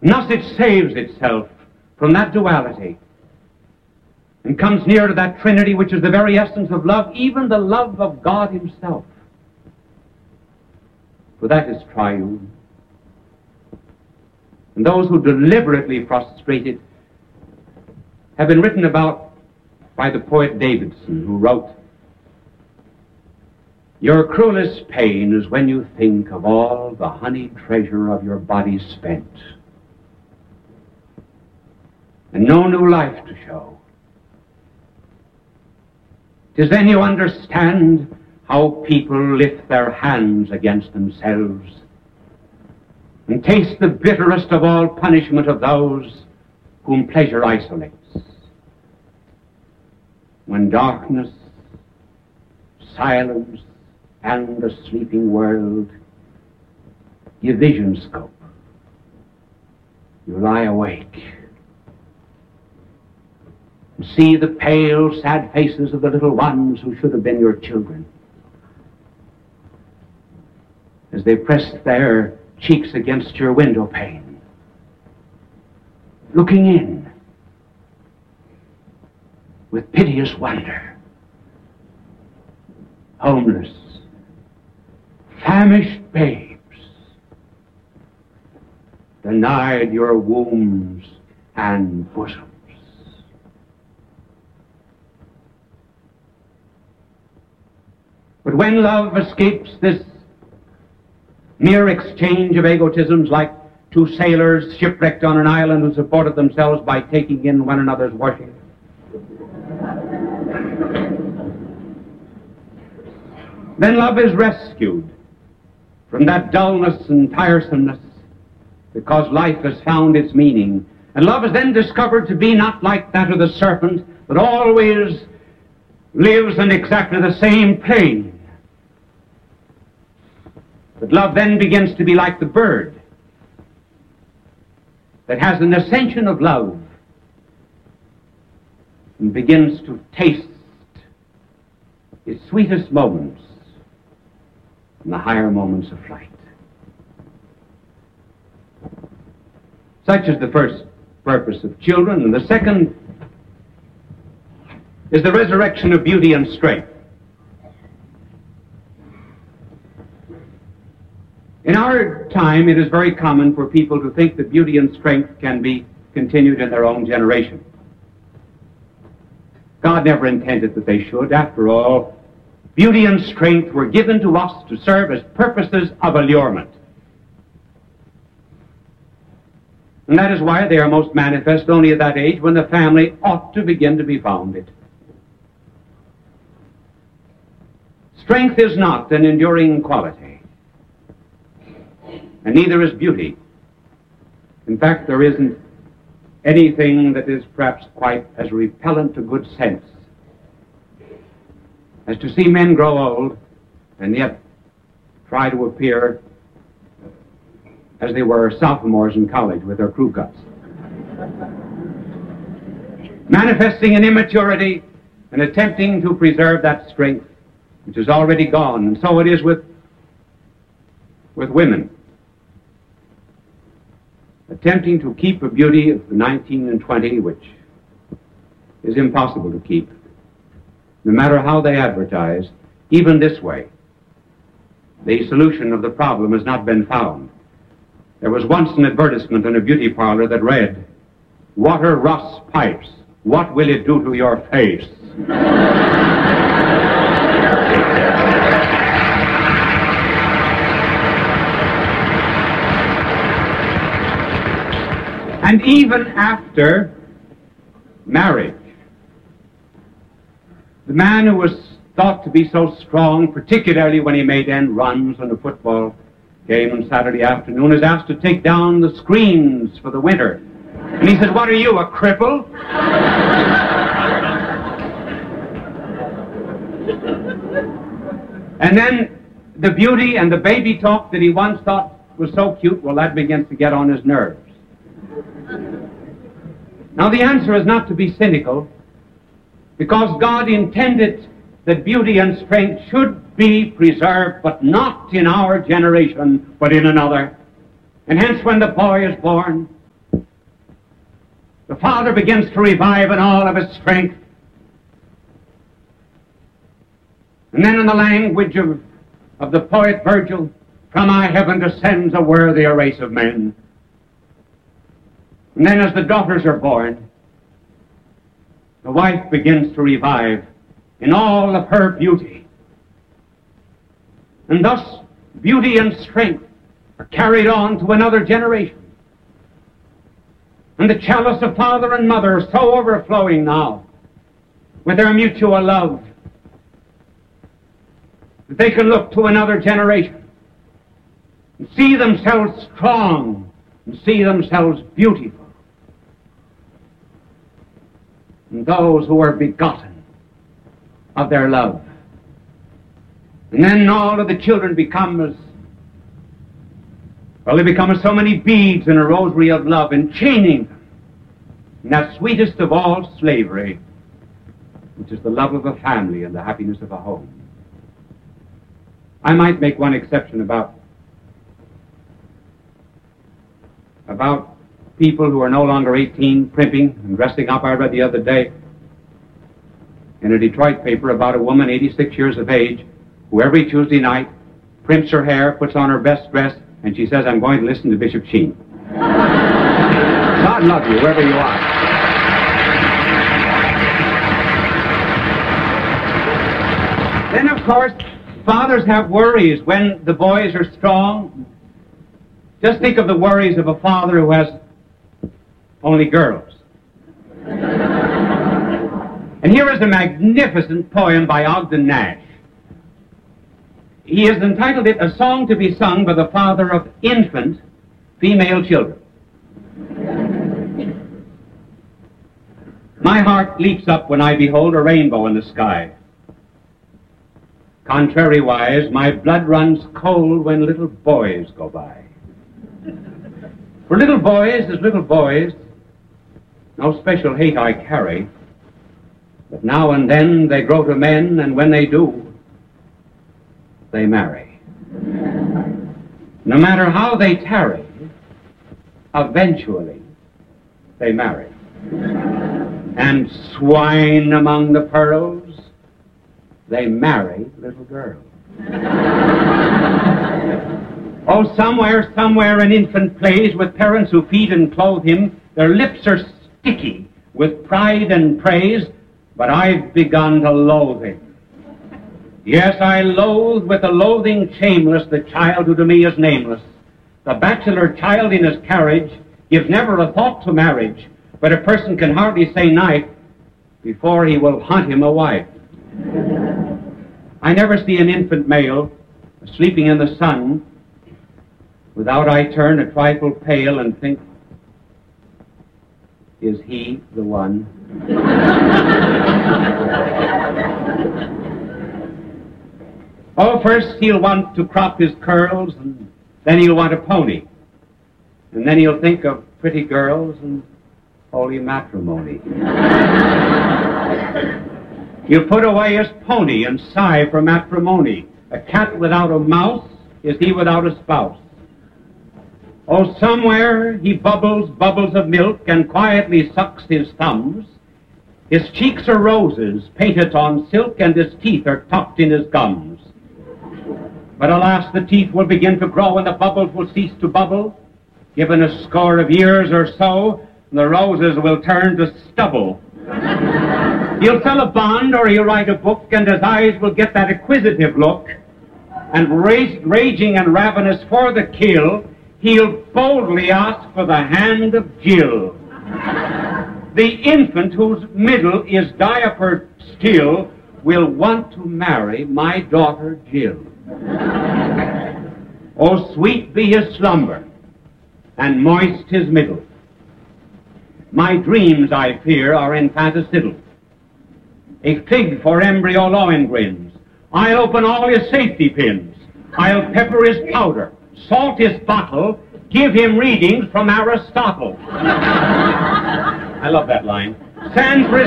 And thus it saves itself from that duality and comes near to that Trinity which is the very essence of love, even the love of God himself. For that is triune. And those who deliberately frustrate it have been written about by the poet Davidson, who wrote, "Your cruelest pain is when you think of all the honeyed treasure of your body spent, and no new life to show. 'Tis then you understand how people lift their hands against themselves and taste the bitterest of all punishment of those whom pleasure isolates. When darkness, silence, and a sleeping world give vision scope, you lie awake and see the pale, sad faces of the little ones who should have been your children, as they press their cheeks against your window pane, looking in with piteous wonder, homeless, famished babes, denied your wombs and bosoms. But when love escapes this mere exchange of egotisms, like two sailors shipwrecked on an island who supported themselves by taking in one another's washing, then love is rescued from that dullness and tiresomeness, because life has found its meaning. And love is then discovered to be not like that of the serpent, but always lives in exactly the same plane. But love then begins to be like the bird that has an ascension of love and begins to taste its sweetest moments in the higher moments of flight. Such is the first purpose of children, and the second is the resurrection of beauty and strength. In our time, it is very common for people to think that beauty and strength can be continued in their own generation. God never intended that they should. After all, beauty and strength were given to us to serve as purposes of allurement. And that is why they are most manifest only at that age when the family ought to begin to be founded. Strength is not an enduring quality, and neither is beauty. In fact, there isn't anything that is perhaps quite as repellent to good sense as to see men grow old and yet try to appear as they were sophomores in college with their crew cuts, manifesting an immaturity and attempting to preserve that strength which is already gone. And so it is with women, attempting to keep a beauty of the 19 and 20, which is impossible to keep, no matter how they advertise. Even this way, the solution of the problem has not been found. There was once an advertisement in a beauty parlor that read, "Water Russ Pipes, what will it do to your face?" And even after marriage, the man who was thought to be so strong, particularly when he made end runs on a football game on Saturday afternoon, is asked to take down the screens for the winter. And he said, "What are you, a cripple?" And then the beauty and the baby talk that he once thought was so cute, well, that begins to get on his nerves. Now, the answer is not to be cynical, because God intended that beauty and strength should be preserved, but not in our generation, but in another. And hence, when the boy is born, The Father begins to revive in all of his strength. And then in the language of the poet Virgil, from high heaven descends a worthier race of men. And then as the daughters are born, the wife begins to revive in all of her beauty. And thus beauty and strength are carried on to another generation. And the chalice of father and mother are so overflowing now with their mutual love that they can look to another generation and see themselves strong and see themselves beautiful. And those who are begotten of their love. And then all of the children become as so many beads in a rosary of love, enchaining them in that sweetest of all slavery, which is the love of a family and the happiness of a home. I might make one exception about people who are no longer 18 primping and dressing up. I read the other day in a Detroit paper about a woman 86 years of age who every Tuesday night primps her hair, puts on her best dress, and she says, "I'm going to listen to Bishop Sheen." God love you, wherever you are. Then, of course, fathers have worries when the boys are strong. Just think of the worries of a father who has only girls. And here is a magnificent poem by Ogden Nash. He has entitled it, "A Song to be Sung by the Father of Infant Female Children." My heart leaps up when I behold a rainbow in the sky. Contrariwise, my blood runs cold when little boys go by. For little boys, as little boys, no special hate I carry, but now and then they grow to men, and when they do, they marry. No matter how they tarry, eventually they marry. And swine among the pearls, they marry little girls. Oh, somewhere an infant plays with parents who feed and clothe him. Their lips are sticky with pride and praise, but I've begun to loathe him. Yes, I loathe with a loathing shameless the child who to me is nameless. The bachelor child in his carriage gives never a thought to marriage, but a person can hardly say knife before he will hunt him a wife. I never see an infant male sleeping in the sun without I turn a trifle pale and think, is he the one? Oh, first he'll want to crop his curls, and then he'll want a pony. And then he'll think of pretty girls and holy matrimony. He'll put away his pony and sigh for matrimony. A cat without a mouse is he without a spouse. Oh, somewhere he bubbles of milk and quietly sucks his thumbs. His cheeks are roses painted on silk, and his teeth are tucked in his gums. But alas, the teeth will begin to grow and the bubbles will cease to bubble. Given a score of years or so, the roses will turn to stubble. He'll sell a bond or he'll write a book, and his eyes will get that acquisitive look. And raging and ravenous for the kill, he'll boldly ask for the hand of Jill. The infant whose middle is diapered still will want to marry my daughter Jill. Oh, sweet be his slumber, and moist his middle. My dreams, I fear, are infanticidal. A fig for embryo Lohengrins. I'll open all his safety pins. I'll pepper his powder, salt his bottle, give him readings from Aristotle. I love that line. Sand for his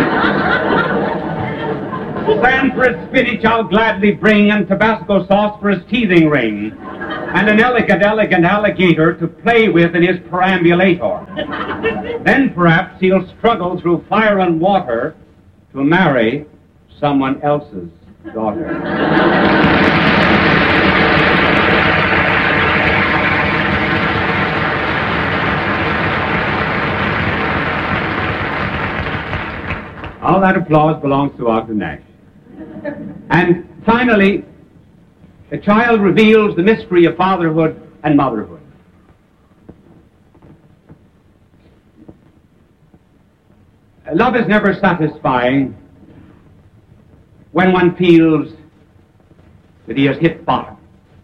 spinach I'll gladly bring, and Tabasco sauce for his teething ring, and an elegant alligator to play with in his perambulator. Then perhaps he'll struggle through fire and water to marry someone else's daughter. All that applause belongs to Ogden Nash. And finally, the child reveals the mystery of fatherhood and motherhood. Love is never satisfying when one feels that he has hit bottom.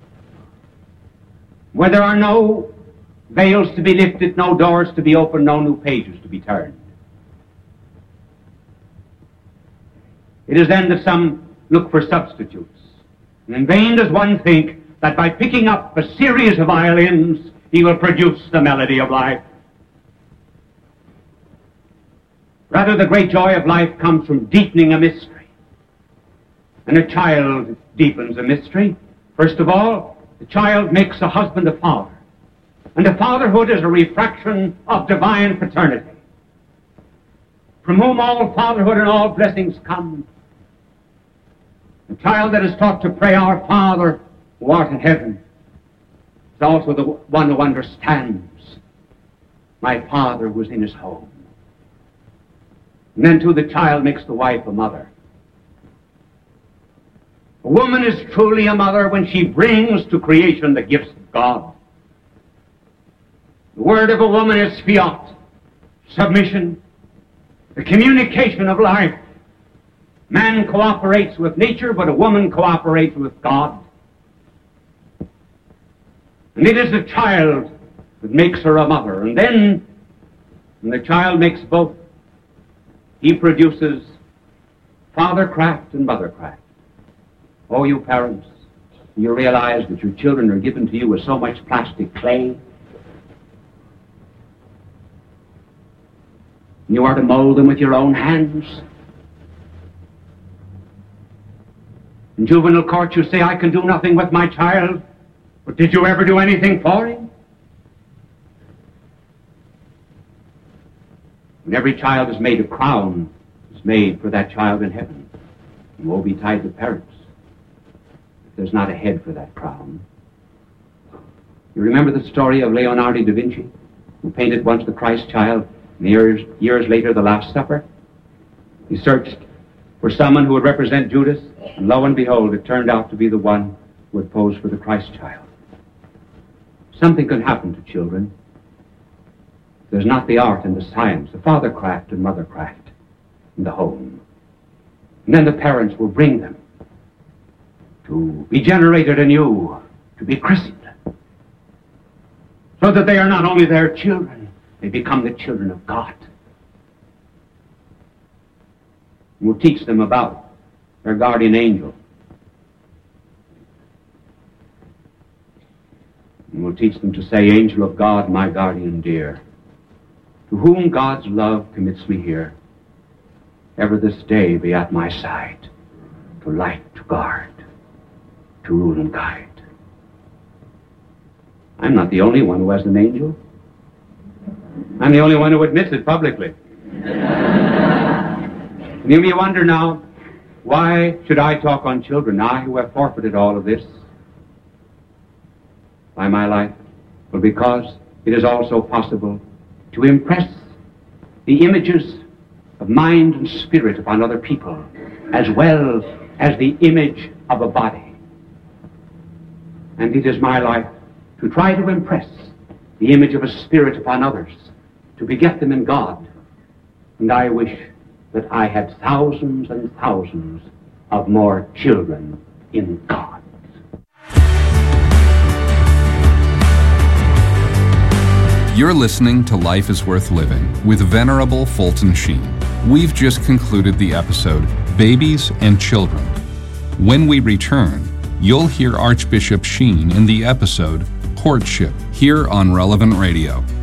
When there are no veils to be lifted, no doors to be opened, no new pages to be turned. It is then that some look for substitutes. And in vain does one think that by picking up a series of violins, he will produce the melody of life. Rather, the great joy of life comes from deepening a mystery. And a child deepens a mystery. First of all, the child makes a husband a father. And the fatherhood is a refraction of divine paternity, from whom all fatherhood and all blessings come. The child that is taught to pray, Our Father, who art in heaven, is also the one who understands my Father who is in his home. And then, too, the child makes the wife a mother. A woman is truly a mother when she brings to creation the gifts of God. The word of a woman is fiat, submission, the communication of life. Man cooperates with nature, but a woman cooperates with God. And it is the child that makes her a mother. And then, when the child makes both, he produces fathercraft and mothercraft. Oh, you parents, you realize that your children are given to you with so much plastic clay. You are to mold them with your own hands. In juvenile court you say, I can do nothing with my child, but did you ever do anything for him? When every child is made a crown, is made for that child in heaven. And woe betide the parents if there's not a head for that crown. You remember the story of Leonardo da Vinci, who painted once the Christ child, and years later the Last Supper? He searched for someone who would represent Judas, and lo and behold, it turned out to be the one who would pose for the Christ child. Something can happen to children. There's not the art and the science, the fathercraft and mothercraft in the home. And then the parents will bring them to be generated anew, to be christened, so that they are not only their children, they become the children of God. And we'll teach them about their guardian angel. And we'll teach them to say, Angel of God, my guardian dear, to whom God's love commits me here, ever this day be at my side, to light, to guard, to rule and guide. I'm not the only one who has an angel. I'm the only one who admits it publicly. You may wonder now, why should I talk on children, I who have forfeited all of this by my life? Well, because it is also possible to impress the images of mind and spirit upon other people, as well as the image of a body. And it is my life to try to impress the image of a spirit upon others, to beget them in God. And I wish that I had thousands and thousands of more children in God. You're listening to Life is Worth Living with Venerable Fulton Sheen. We've just concluded the episode, Babies and Children. When we return, you'll hear Archbishop Sheen in the episode, Courtship, here on Relevant Radio.